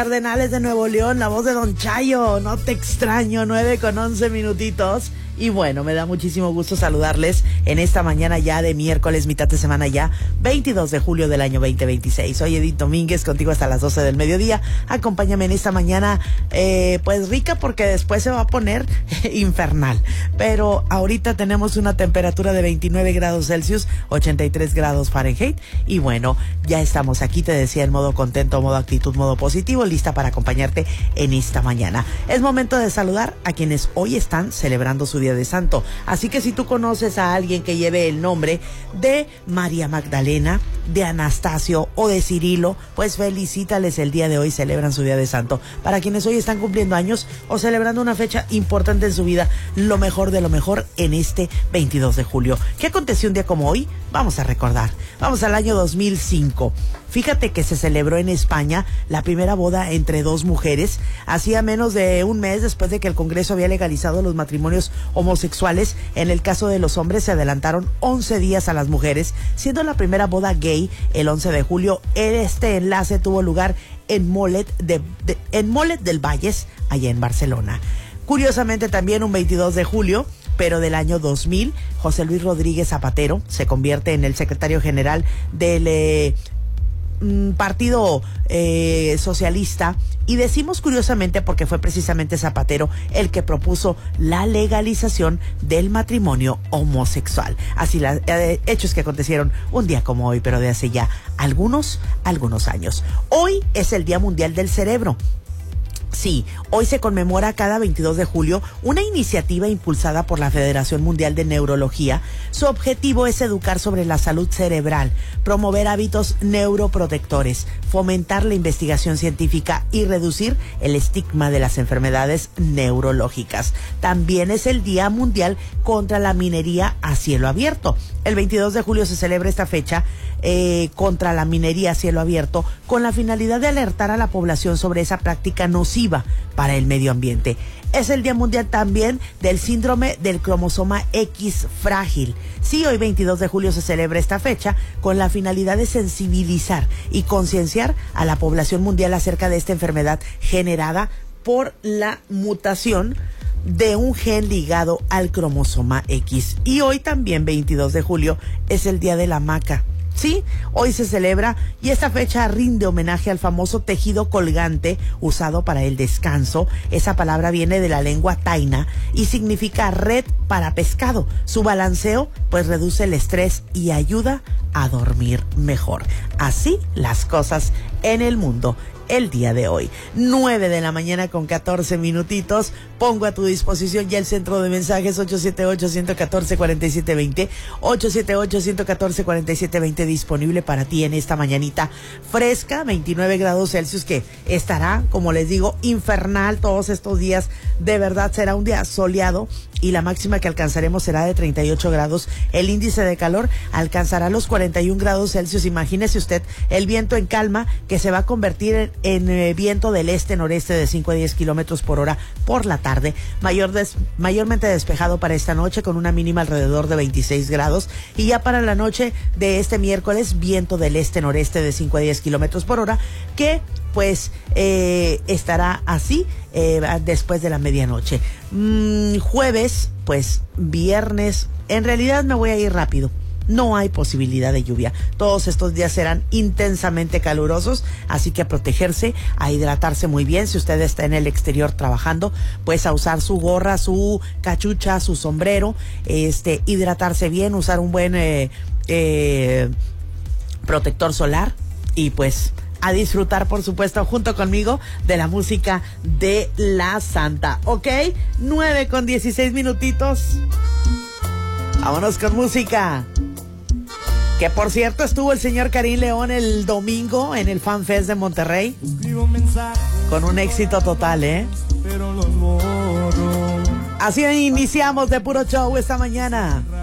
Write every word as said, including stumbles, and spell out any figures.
Cardenales de Nuevo León, la voz de Don Chayo, no te extraño, nueve con once minutitos. Y bueno, me da muchísimo gusto saludarles en esta mañana ya de miércoles, mitad de semana ya, veintidós de julio del año veinte veintiséis. Soy Edith Domínguez, contigo hasta las doce del mediodía. Acompáñame en esta mañana, eh, pues rica, porque después se va a poner infernal. Pero ahorita tenemos una temperatura de veintinueve grados Celsius, ochenta y tres grados Fahrenheit. Y bueno, ya estamos aquí, te decía, en modo contento, modo actitud, modo positivo, lista para acompañarte en esta mañana. Es momento de saludar a quienes hoy están celebrando su día de santo. Así que si tú conoces a alguien que lleve el nombre de María Magdalena, de Anastasio o de Cirilo, pues felicítales el día de hoy, celebran su día de santo. Para quienes hoy están cumpliendo años o celebrando una fecha importante en su vida, lo mejor de lo mejor en este veintidós de julio. ¿Qué aconteció un día como hoy? Vamos a recordar. Vamos al año dos mil cinco. Fíjate que se celebró en España la primera boda entre dos mujeres, hacía menos de un mes después de que el Congreso había legalizado los matrimonios homosexuales. En el caso de los hombres se adelantaron once días a las mujeres, siendo la primera boda gay el once de julio. Este enlace tuvo lugar en Mollet, de, de, en Mollet del Valles, allá en Barcelona. Curiosamente también un veintidós de julio, pero del año dos mil, José Luis Rodríguez Zapatero se convierte en el secretario general del eh, Partido eh, Socialista, y decimos curiosamente porque fue precisamente Zapatero el que propuso la legalización del matrimonio homosexual. Así los eh, hechos que acontecieron un día como hoy, pero de hace ya algunos, algunos años. Hoy es el Día Mundial del Cerebro. Sí, hoy se conmemora cada veintidós de julio una iniciativa impulsada por la Federación Mundial de Neurología. Su objetivo es educar sobre la salud cerebral, promover hábitos neuroprotectores, fomentar la investigación científica y reducir el estigma de las enfermedades neurológicas. También es el Día Mundial contra la Minería a Cielo Abierto. El veintidós de julio se celebra esta fecha eh, contra la minería a cielo abierto, con la finalidad de alertar a la población sobre esa práctica nociva para el medio ambiente. Es el Día Mundial también del síndrome del cromosoma X frágil. Sí, hoy veintidós de julio se celebra esta fecha con la finalidad de sensibilizar y concienciar a la población mundial acerca de esta enfermedad generada por la mutación de un gen ligado al cromosoma X. Y hoy también veintidós de julio es el Día de la Hamaca. Sí, hoy se celebra y esta fecha rinde homenaje al famoso tejido colgante usado para el descanso. Esa palabra viene de la lengua taina y significa red para pescado. Su balanceo pues reduce el estrés y ayuda a dormir mejor. Así las cosas en el mundo el día de hoy. nueve de la mañana con catorce minutitos. Pongo a tu disposición ya el centro de mensajes ocho siete ocho, uno uno cuatro, cuatro siete dos cero, ocho siete ocho, uno uno cuatro, cuatro siete dos cero, disponible para ti en esta mañanita fresca, veintinueve grados Celsius, que estará, como les digo, infernal todos estos días. De verdad será un día soleado y la máxima que alcanzaremos será de treinta y ocho grados. El índice de calor alcanzará los cuarenta y un grados Celsius. Imagínese usted el viento en calma, que se va a convertir en, en eh, viento del este-noreste de cinco a diez kilómetros por hora por la tarde. Mayor des, mayormente despejado para esta noche, con una mínima alrededor de veintiséis grados. Y ya para la noche de este miércoles, viento del este-noreste de cinco a diez kilómetros por hora, que pues eh, estará así eh, después de la medianoche. Mm, jueves, pues viernes, en realidad me voy a ir rápido. No hay posibilidad de lluvia. Todos estos días serán intensamente calurosos, así que a protegerse, a hidratarse muy bien. Si usted está en el exterior trabajando, pues a usar su gorra, su cachucha, su sombrero, este, hidratarse bien, usar un buen eh, eh, protector solar y pues a disfrutar, por supuesto, junto conmigo, de la música de la Santa. ¿Ok? nueve con dieciséis minutitos. Vámonos con música. Que por cierto estuvo el señor Karim León el domingo en el Fan Fest de Monterrey. Con un éxito total, ¿eh? Así iniciamos de puro show esta mañana.